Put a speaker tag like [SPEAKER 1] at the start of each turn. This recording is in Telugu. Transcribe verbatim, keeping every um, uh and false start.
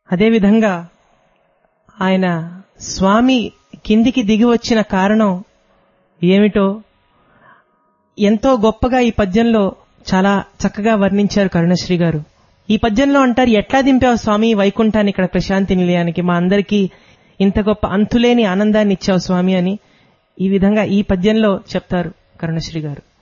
[SPEAKER 1] అదేవిధంగా ఆయన స్వామి కిందికి దిగి వచ్చిన కారణం ఏమిటో ఎంతో గొప్పగా ఈ పద్యంలో చాలా చక్కగా వర్ణించారు కరుణశ్రీ గారు. ఈ పద్యంలో అంటారు, ఎట్లా దింపావు స్వామి వైకుంఠాన్ని ఇక్కడ ప్రశాంతి నిలయానికి, మా అందరికీ ఇంత గొప్ప అంతులేని ఆనందాన్ని ఇచ్చావు స్వామి అని ఈ విధంగా ఈ పద్యంలో చెప్తారు కరుణశ్రీ గారు.